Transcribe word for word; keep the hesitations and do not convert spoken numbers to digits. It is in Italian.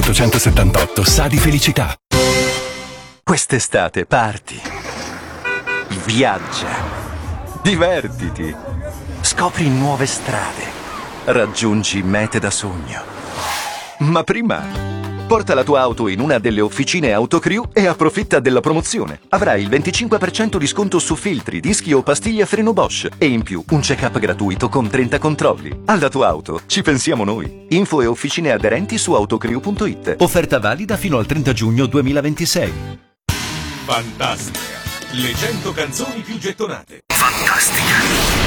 ottocentosessantotto sa di felicità. Quest'estate parti, viaggia, divertiti, scopri nuove strade, raggiungi mete da sogno. Ma prima porta la tua auto in una delle officine Autocrew e approfitta della promozione. Avrai il venticinque per cento di sconto su filtri, dischi o pastiglie a freno Bosch e in più un check-up gratuito con trenta controlli. Alla tua auto ci pensiamo noi. Info e officine aderenti su autocrew punto it. Offerta valida fino al trenta giugno duemilaventisei. Fantastica. Le cento canzoni più gettonate. Fantastica.